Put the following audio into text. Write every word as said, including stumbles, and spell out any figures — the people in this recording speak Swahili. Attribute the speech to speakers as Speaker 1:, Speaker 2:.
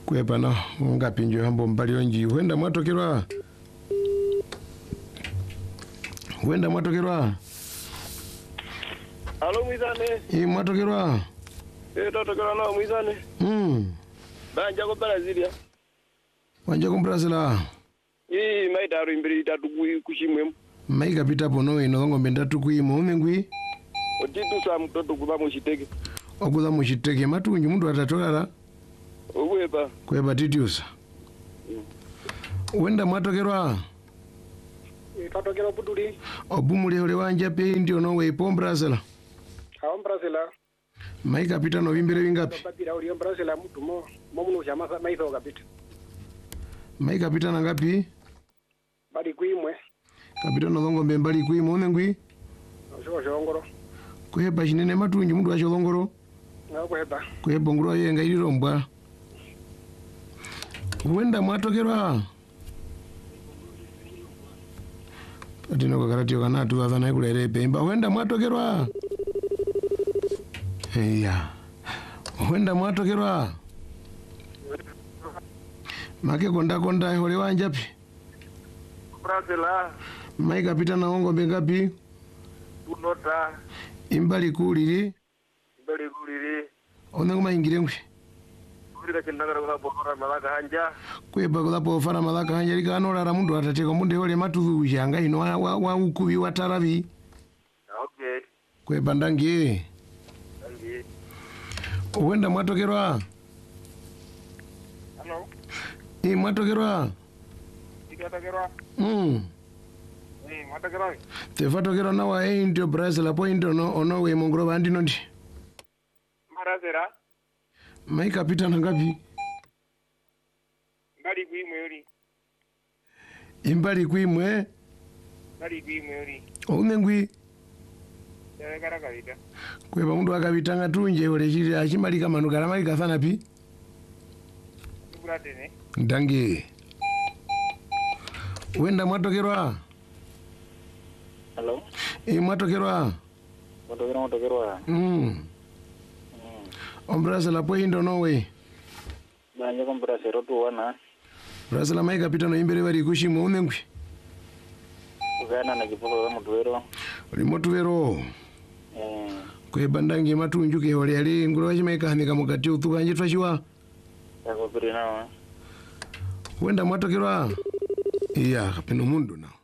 Speaker 1: Kwepa na ngapinjo hambo mbali onji huenda mwatokerwa huenda mwatokerwa
Speaker 2: Halo mwizane
Speaker 1: i mwatokerwa
Speaker 2: eh totokerwa na mwizane
Speaker 1: mm
Speaker 2: banja ko Brazil
Speaker 1: wanja ko Brazil
Speaker 2: eh mai daru imbiri tatu kushimwe
Speaker 1: mai kapita pono ino ngombe ndatu kuimo umengwi
Speaker 2: otitu sa mtoto kuba mushiteke
Speaker 1: okuza mushiteke matunji mundu atatolara
Speaker 2: Uweba.
Speaker 1: Kweba titiusa. Wenda mwatokerwa.
Speaker 3: E tatokera putuli.
Speaker 1: Obumuli ole wanja pe ndio no we pom Brazil.
Speaker 3: Ha Brazil.
Speaker 1: Mai kapita no vimbere vingapi?
Speaker 3: Kapita uli Brazil mtu mo. Momuno chama mai to kapita.
Speaker 1: Mai kapita na ngapi?
Speaker 3: Bali kuimwe.
Speaker 1: Kapita no ngombe mbali kuimwe unengwi.
Speaker 3: Sho shongoro.
Speaker 1: Kweba shinene matunji mundu acho ngoro.
Speaker 3: Na kweba.
Speaker 1: Kweba ngoro yenga ilirombwa. Wenda mwatokerwa. Atino kwa karatio kanatu wa thana kulere pemba. Wenda mwatokerwa. Heya. Wenda mwatokerwa. Make konda konda hole wanjapi.
Speaker 2: Brazil
Speaker 1: Mai kapita na ongo bengapi.
Speaker 2: tunota
Speaker 1: Imbali kuliri.
Speaker 2: imbali kuliri
Speaker 1: Onengo maingire ngwi.
Speaker 2: kulira kindagara kwa bora malaka hanja
Speaker 1: Kweba kula pofara malaka hanja likano lara mundu atateka munde hole matuzu ushanga ino wa, wa, wa ukubi wa tarabi.
Speaker 2: okay
Speaker 1: Kweba ndangi.
Speaker 2: ndangi
Speaker 1: Wenda mwatokerwa.
Speaker 2: Hello
Speaker 1: I mwatokerwa.
Speaker 2: ikatokerwa
Speaker 1: Mm.
Speaker 2: eh mwatokerwa
Speaker 1: Tefatokera na wa e ndio Brazil apo ndio no ono we mongro bandi nondi.
Speaker 2: Marazera
Speaker 1: Mai kapita na ngapi?
Speaker 2: ngali kuimwe uri
Speaker 1: Imbali kuimwe.
Speaker 2: ngali kuimwe uri
Speaker 1: Unengwi.
Speaker 2: ya gara garita
Speaker 1: Kweba mundu akabitanga tunje ole chiri achimalika manukara malika sana pi.
Speaker 2: kurate ne
Speaker 1: Ndangi. Wenda mwatokerwa.
Speaker 4: Hello.
Speaker 1: I mwatokerwa.
Speaker 4: Mwatokerwa mwatokerwa.
Speaker 1: Mm. Mm. Brazil apo ndio no we.
Speaker 4: Banja ko Brazil rotu wana.
Speaker 1: Brazil mai kapita no imbere bari kushimwe unengwi.
Speaker 4: Ugana na kipoko wa mtuwero.
Speaker 1: Oli motuvero.
Speaker 4: Eh.
Speaker 1: Kweba ndangi matunjuke ole ali nguro wachimaika hanika mukati utukanje twashiwa.
Speaker 4: Yako piri nawa.
Speaker 1: Wenda mwatokerwa. Iya kapino mundu na.